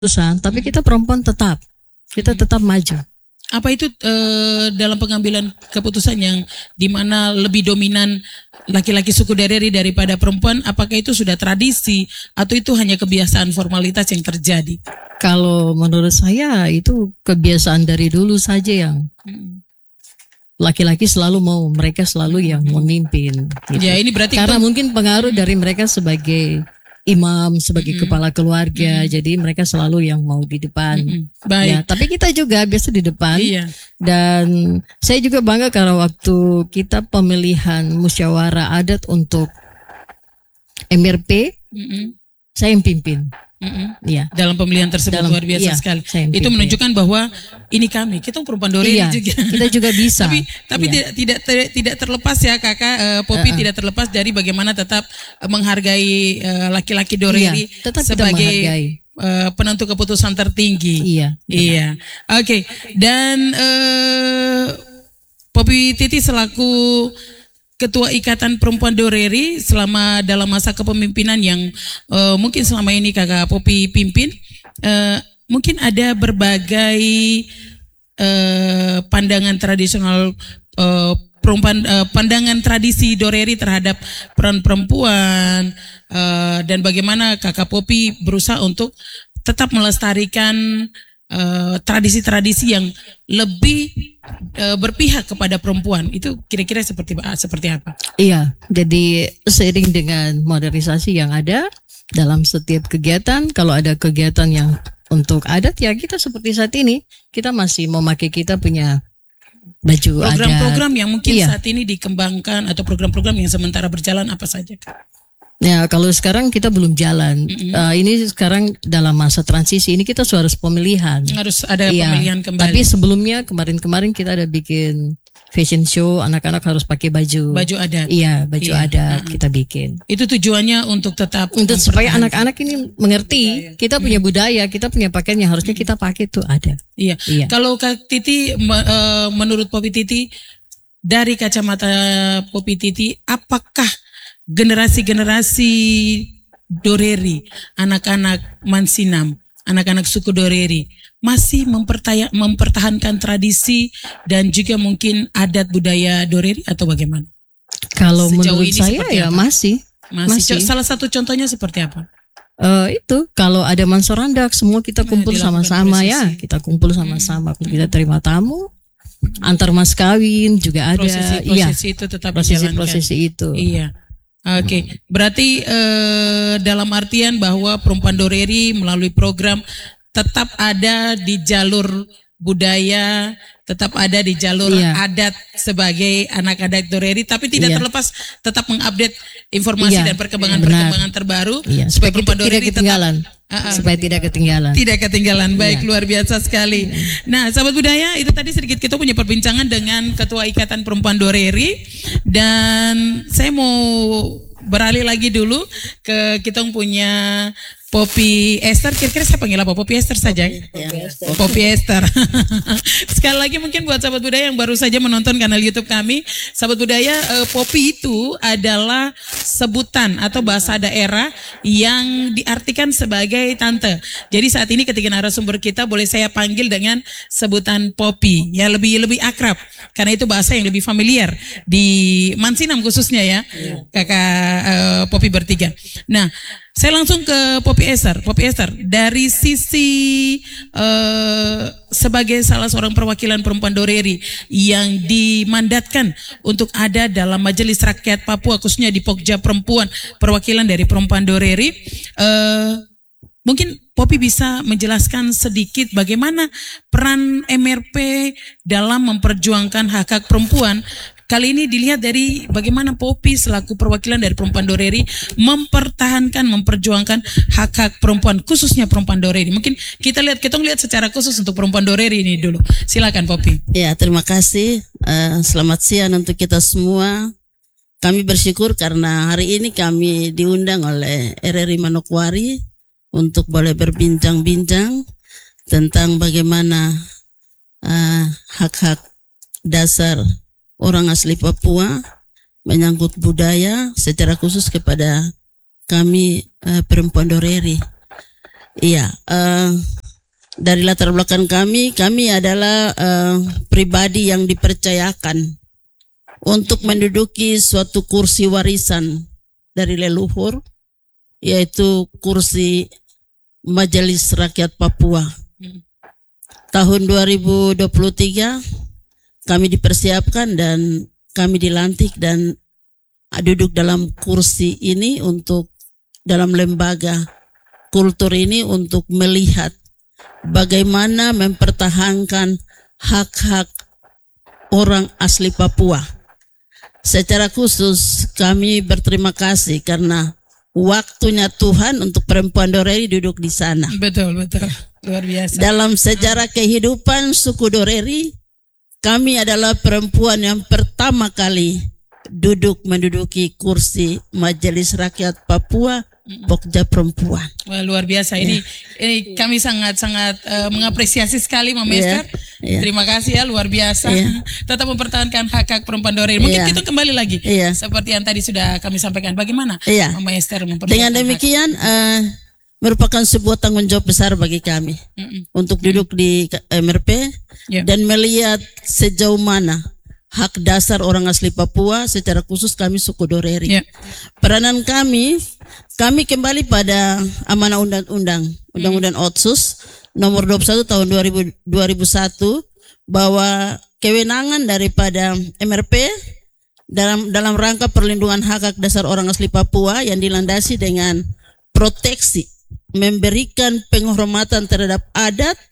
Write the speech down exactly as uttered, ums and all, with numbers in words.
keputusan, tapi kita perempuan tetap, kita tetap maju. Apa itu eh, dalam pengambilan keputusan yang dimana lebih dominan laki-laki suku Doreri daripada perempuan? Apakah itu sudah tradisi atau itu hanya kebiasaan formalitas yang terjadi? Kalau menurut saya itu kebiasaan dari dulu saja yang laki-laki selalu mau, mereka selalu yang memimpin. Gitu. Ya ini berarti karena itu, mungkin pengaruh dari mereka sebagai imam, sebagai Mm-mm. kepala keluarga, Mm-mm. jadi mereka selalu yang mau di depan. Mm-mm. Baik. Ya, tapi kita juga biasa di depan. Iya. Dan saya juga bangga karena waktu kita pemilihan musyawarah adat untuk M R P, Mm-mm. saya yang pimpin. Mm-mm. Ya. Dalam pemilihan tersebut Dalam- luar biasa iya, sekali. saya yang Itu pimpin. menunjukkan bahwa ini kami, kita perempuan Doreri Iya, juga. kita juga bisa. tapi tapi Iya. tidak tidak tidak tidak terlepas ya kakak eh, Popi Uh-uh. tidak terlepas dari bagaimana tetap eh, menghargai eh, laki-laki Doreri Iya, tetap kita sebagai menghargai. eh, penentu keputusan tertinggi. Iya. Iya, oke. Dan eh, Popi Titi selaku Ketua Ikatan Perempuan Doreri selama dalam masa kepemimpinan yang eh, mungkin selama ini kakak Popi pimpin, eh, mungkin ada berbagai eh, pandangan tradisional eh, perempuan, eh, pandangan tradisi Doreri terhadap peran perempuan eh, dan bagaimana kakak Popi berusaha untuk tetap melestarikan eh, tradisi-tradisi yang lebih eh, berpihak kepada perempuan. Itu kira-kira seperti seperti apa? Iya, jadi seiring dengan modernisasi yang ada dalam setiap kegiatan, kalau ada kegiatan yang untuk adat ya kita seperti saat ini, kita masih memakai kita punya baju adat. Program-program yang mungkin Iya. saat ini dikembangkan atau program-program yang sementara berjalan apa saja? Ya, kalau sekarang kita belum jalan. Mm-mm. Eh, ini sekarang dalam masa transisi, ini kita harus pemilihan. Harus ada Iya, pemilihan kembali. Tapi sebelumnya kemarin-kemarin kita ada bikin fashion show, anak-anak harus pakai baju. Baju adat. Iya, baju Iya, adat uh-uh. kita bikin. Itu tujuannya untuk tetap Untuk supaya mempertahankan. anak-anak ini mengerti kita punya budaya, kita punya pakaian yang harusnya kita pakai itu ada. Iya. Iya. Kalau Kak Titi me- eh, menurut Popi Titi dari kacamata Popi Titi, apakah generasi-generasi Doreri, anak-anak Mansinam, anak-anak suku Doreri masih mempertaya, mempertahankan tradisi dan juga mungkin adat budaya Doreri atau bagaimana? Kalau Sejauh menurut ini saya seperti ya apa? masih. Masih. Masih. Co- Salah satu contohnya seperti apa? Eh, itu kalau ada mansorandak semua kita kumpul dilakukan sama-sama ya, prosesi. kita kumpul sama-sama. Kalau kita terima tamu, antar mas kawin juga ada. Iya, Prosesi-prosesi itu tetap dijalankan. prosesi-prosesi itu. Iya. Oke, berarti eh, dalam artian bahwa perempuan Doreri melalui program tetap ada di jalur budaya, tetap ada di jalur Iya. adat sebagai anak adat Doreri, tapi tidak Iya. terlepas tetap mengupdate informasi Iya, dan perkembangan-perkembangan terbaru Iya, supaya supaya perempuan kita tidak Doreri tetap ketinggalan. Ah, ah. Supaya tidak ketinggalan. tidak ketinggalan. Baik, Iya. luar biasa sekali. Nah, sahabat budaya, itu tadi sedikit kita punya perbincangan dengan Ketua Ikatan Perempuan Doreri, dan saya mau beralih lagi dulu ke kita punya Popi Esther. Kira-kira saya panggil apa? Popi Esther saja. Popi Esther. Sekali lagi mungkin buat sahabat budaya yang baru saja menonton kanal YouTube kami, sahabat budaya, eh, Popi itu adalah sebutan atau bahasa daerah yang diartikan sebagai tante. Jadi saat ini ketika narasumber kita boleh saya panggil dengan sebutan Popi, ya lebih lebih akrab karena itu bahasa yang lebih familiar di Mansinam khususnya ya, kakak eh, Popi bertiga. Nah, saya langsung ke Popi Esther. Popi Esther, dari sisi eh, sebagai salah seorang perwakilan perempuan Doreri yang dimandatkan untuk ada dalam Majelis Rakyat Papua, khususnya di Pokja Perempuan, perwakilan dari perempuan Doreri, eh, mungkin Popi bisa menjelaskan sedikit bagaimana peran M R P dalam memperjuangkan hak-hak perempuan. Kali ini dilihat dari bagaimana Popi selaku perwakilan dari perempuan Doreri mempertahankan, memperjuangkan hak-hak perempuan, khususnya perempuan Doreri. Mungkin kita lihat, kita lihat secara khusus untuk perempuan Doreri ini dulu. Silakan Popi. Ya, terima kasih. Uh, selamat siang untuk kita semua. Kami bersyukur karena hari ini kami diundang oleh R R I Manokwari untuk boleh berbincang-bincang tentang bagaimana uh, hak-hak dasar orang asli Papua menyangkut budaya secara khusus kepada kami uh, perempuan Doreri. Iya, uh, dari latar belakang kami, kami adalah uh, pribadi yang dipercayakan untuk menduduki suatu kursi warisan dari leluhur, yaitu kursi Majelis Rakyat Papua. Tahun dua ribu dua puluh tiga kami dipersiapkan dan kami dilantik dan duduk dalam kursi ini untuk dalam lembaga kultur ini untuk melihat bagaimana mempertahankan hak-hak orang asli Papua. Secara khusus kami berterima kasih karena waktunya Tuhan untuk perempuan Doreri duduk di sana. Betul, betul. Luar biasa. Dalam sejarah kehidupan suku Doreri, kami adalah perempuan yang pertama kali duduk menduduki kursi Majelis Rakyat Papua, Pokja Perempuan. Wah, luar biasa. Ini, yeah. ini kami sangat-sangat uh, mengapresiasi sekali, Mama Esther. Yeah. Yeah. Terima kasih ya, luar biasa. Yeah. Tetap mempertahankan hak-hak perempuan Doreri. Mungkin yeah. kita kembali lagi, yeah. seperti yang tadi sudah kami sampaikan. Bagaimana, yeah. Mama Esther mempertahankan? Dengan demikian, uh, merupakan sebuah tanggung jawab besar bagi kami mm-mm. untuk duduk di M R P yeah. dan melihat sejauh mana hak dasar orang asli Papua, secara khusus kami suku Doreri. Yeah. Peranan kami, kami kembali pada amanah undang-undang, undang-undang Otsus nomor dua puluh satu tahun dua ribu satu, bahwa kewenangan daripada M R P dalam dalam rangka perlindungan hak-hak dasar orang asli Papua yang dilandasi dengan proteksi, memberikan penghormatan terhadap adat,